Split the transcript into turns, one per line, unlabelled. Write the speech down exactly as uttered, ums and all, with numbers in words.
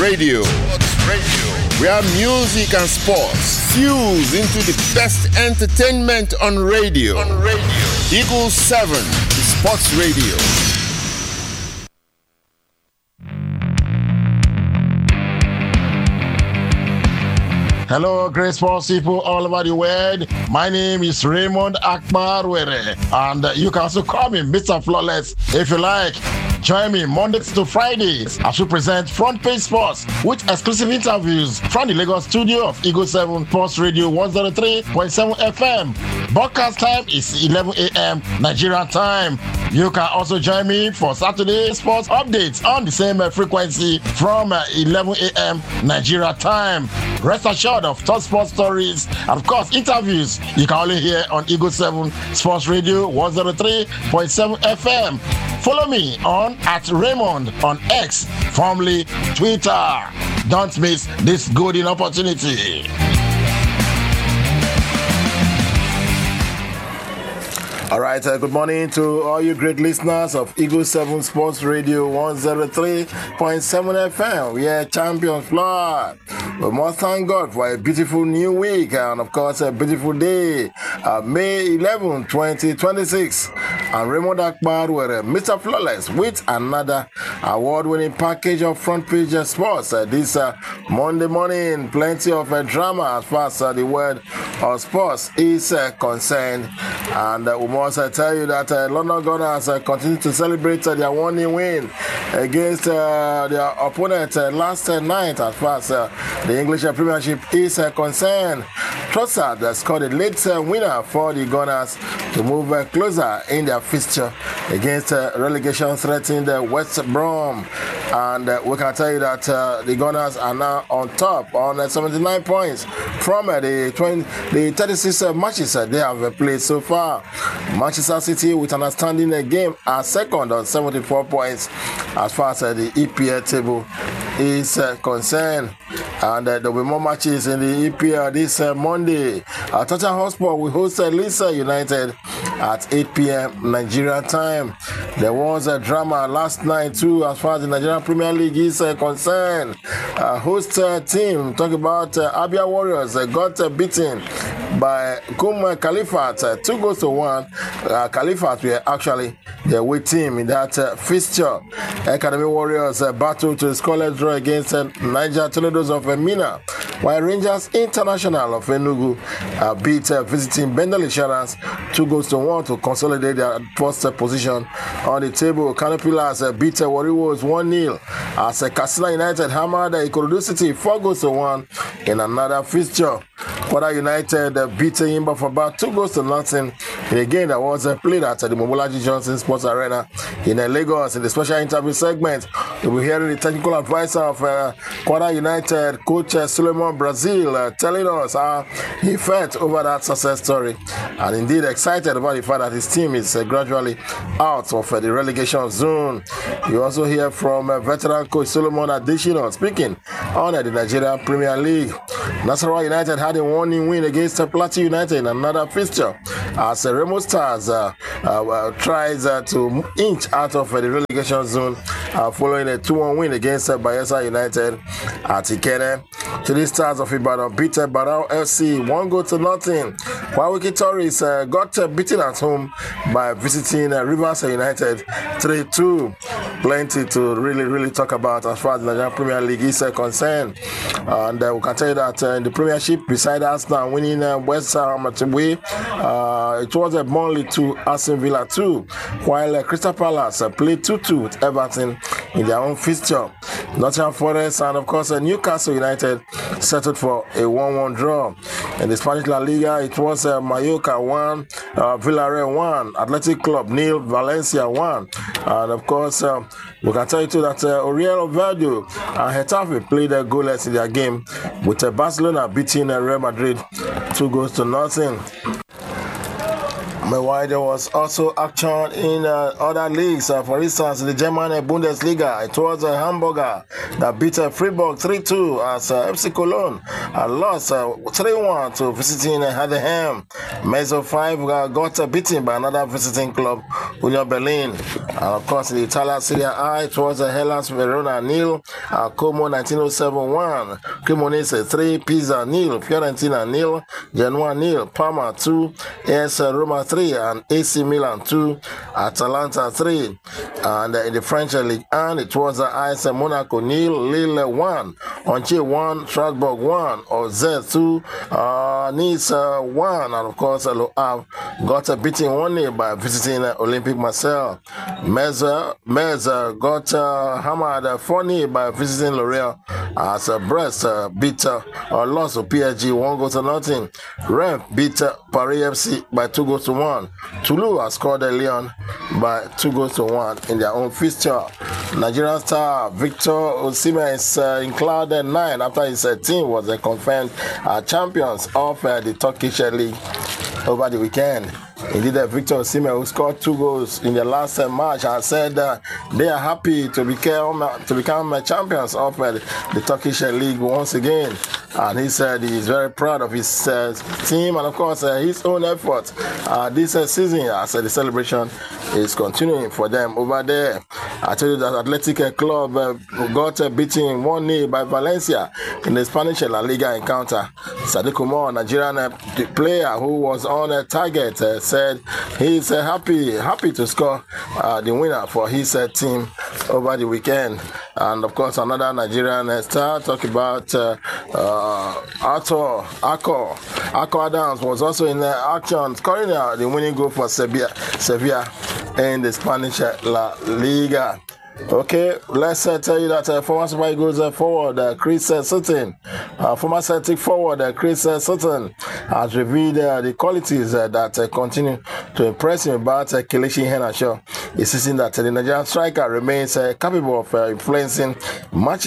Radio. Sports Radio. Where music and sports fuse into the best entertainment on radio. On radio. Eagle seven, Sports Radio.
Hello, great sports people all over the world. My name is Raymond Akbarwere, and you can also call me Mister Flawless if you like. Join me Mondays to Fridays as we present Front Page Sports with exclusive interviews from the Lagos studio of Eagle seven Sports Radio one oh three point seven F M. Broadcast time is eleven a.m. Nigerian time. You can also join me for Saturday sports updates on the same frequency from eleven a.m. Nigeria time. Rest assured of top sports stories and of course interviews you can only hear on Eagle seven Sports Radio one oh three point seven F M. Follow me on at Raymond on X, formerly Twitter. Don't miss this golden opportunity. All right, uh, good morning to all you great listeners of Eagle seven Sports Radio one oh three point seven F M. We are champions, Lord. We must thank God for a beautiful new week and, of course, a beautiful day, uh, May eleventh, twenty twenty-six. And Raymond Akbar were uh, Mister Flawless with another award-winning package of Front Page Sports. Uh, this uh, Monday morning, plenty of uh, drama as far as uh, the world of sports is uh, concerned. And uh, we must uh, tell you that uh, London Gunners uh, continue to celebrate uh, their one-nil win against uh, their opponent uh, last uh, night as far as uh, the English uh, Premiership is uh, concerned. Trossard uh, scored a late uh, winner for the Gunners to move uh, closer in their fixture against uh, relegation threatened uh, West Brom. And uh, we can tell you that uh, the Gunners are now on top on uh, seventy-nine points from uh, the, twenty, the thirty-six uh, matches uh, they have uh, played so far. Manchester City with an outstanding uh, game are second on seventy-four points as far as uh, the E P L table is uh, concerned. And uh, there will be more matches in the E P L this uh, Monday. Uh, Tottenham Hotspur will host uh, Leeds United at eight p.m. Nigerian time. There was a drama last night too as far as the Nigerian Premier League is uh, concerned. Uh, host uh, team, talk about uh, Abia Warriors, uh, got uh, beaten by Kum Khalifat, uh, two goals to one. Uh, Khalifat were actually the away team in that uh, fixture. Academy Warriors uh, battled to score draw against uh, Niger Tornadoes of uh, Mina, while Rangers International of Enugu uh, beat uh, visiting Bendel Insurance two goals to one to consolidate their first uh, position on the table. Kano Pillars uh, beat uh, Warriors one nil as uh, Katsina United hammered uh, Ikorodu City four goals to one in another fixture. Kwara United uh, beat uh, Imba for about two goals to nothing in a game that was uh, played at uh, the Mobolaji Johnson Sports Arena in uh, Lagos. In the special interview segment, we'll be hearing the technical advisor of uh, Kwara United, Coach uh, Suleiman Brazil, uh, telling us how he felt over that success story, and indeed excited about the fact that his team is uh, gradually out of uh, the relegation zone. You also hear from uh, veteran coach Solomon Adesina speaking on uh, the Nigerian Premier League. Nasarawa United had a one-nil win against uh, Plateau United in another fixture as uh, Remo Stars uh, uh, uh, tries uh, to inch out of uh, the relegation zone uh, following a two one win against uh, Bayelsa United at Ikene. Three Stars of Ibadan beat uh, Barao F C one goal to nothing, while Wiki Tories uh, got uh, beaten at home by visiting uh, Rivers United three two. Plenty to really, really talk about as far as the Nigerian Premier League is uh, concerned. And uh, we can tell you that uh, in the Premiership, beside Arsenal winning uh, West Ham at away, uh, it was a Burnley to Aston Villa two, while uh, Crystal Palace uh, played two two with Everton in their own fixture. Nottingham Forest and, of course, uh, Newcastle United settled for a one one draw. In the Spanish La Liga, it was uh, Mallorca one, uh, Villarreal one, Athletic Club nil, Valencia one. And, of course, uh, we can tell you too that uh, Oriol Verdio and Getafe played uh, goalless in their game, with uh, Barcelona beating uh, Real Madrid two goals to nothing. Meanwhile, there was also action in uh, other leagues. Uh, for instance, the German uh, Bundesliga, it was uh, Hamburger that beat uh, Freiburg three two as uh, F C Cologne uh, lost uh, three one to visiting uh, Heidenheim. Mezzo five uh, got uh, beaten by another visiting club, Union Berlin. And of course, in the Italian Serie A, it was uh, Hellas Verona nil, uh, Como nineteen oh seven one, Cremonese three, Pisa nil, Fiorentina nil, Genoa nil, Parma two, A S Roma three, and A C Milan two, Atalanta three. And uh, in the French League, and it was uh, A S Monaco nil, Lille one, Angers one, Strasbourg one, Auxerre two, uh, Nice uh, one, and of course, uh, Le Havre got uh, beaten one nil by visiting uh, Olympique Marseille. Metz, uh, Metz uh, got uh, hammered uh, four nil by visiting Lorient as uh, Brest uh, beat uh, or lost to P S G one goal to nothing. Rennes beat uh, Paris F C by two goals to one. Toulouse has scored uh, Lyon by two goals to one in their own fixture. Nigerian star Victor Osimhen is uh, in cloud nine after his uh, team was uh, confirmed uh, champions of uh, the Turkish League over the weekend. Indeed, uh, Victor Osimhen, who scored two goals in the last uh, match, has said uh, they are happy to become uh, to become uh, champions of uh, the, the Turkish uh, League once again. And he said he is very proud of his uh, team and, of course, uh, his own efforts uh, this uh, season as uh, the celebration is continuing for them over there. I told you that Athletic Club uh, got uh, beaten one nil by Valencia in the Spanish La Liga encounter. Sadiq Umar, Nigerian uh, player who was on a target, uh, said he's uh, happy happy to score uh, the winner for his uh, team over the weekend. And of course, another Nigerian uh, star, talk about uh, uh, Arthur Akor. Akor Adams was also in uh, action, scoring uh, the winning goal for Sevilla, Sevilla in the Spanish uh, La Liga. Okay, let's uh, tell you that uh, former Super Eagles uh, forward uh, Chris uh, Sutton, uh, former Celtic forward uh, Chris uh, Sutton has revealed uh, the qualities uh, that uh, continue to impress him about uh, Kelechi Iheanacho. Insisting that uh, the Nigerian striker remains uh, capable of uh, influencing matches